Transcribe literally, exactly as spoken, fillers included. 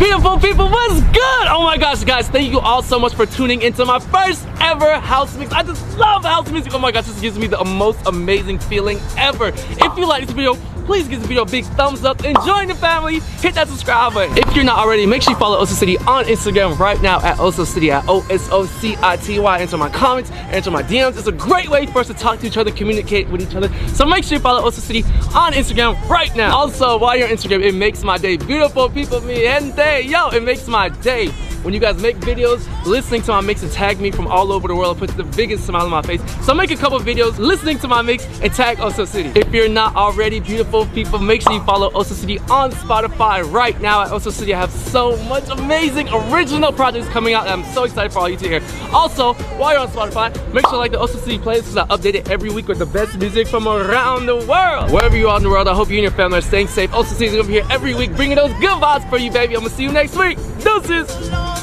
Beautiful people, what's good? Oh my gosh, guys, thank you all so much for tuning into my first ever house mix. I just love house music. Oh my gosh, this gives me the most amazing feeling ever. If you like this video, please give this video a big thumbs up and join the family. Hit that subscribe button. If you're not already, make sure you follow Oso City on Instagram right now at Oso City, at O S O C I T Y. Answer my comments, answer my D Ms. It's a great way for us to talk to each other, communicate with each other. So make sure you follow Oso City on Instagram right now. Also, while you're on Instagram, it makes my day. Beautiful people, mi gente. Yo, it makes my day. When you guys make videos, listening to my mix and tag me from all over the world, it puts the biggest smile on my face. So make a couple videos listening to my mix and tag Oso City. If you're not already, beautiful people, make sure you follow Oso City on Spotify right now. At Oso City, I have so much amazing original projects coming out, and I'm so excited for all you to hear. Also, while you're on Spotify, make sure to like the Oso City playlist because I update it every week with the best music from around the world. Wherever you are in the world, I hope you and your family are staying safe. Oso City is gonna be here every week, bringing those good vibes for you, baby. I'm gonna see you next week. Deuces.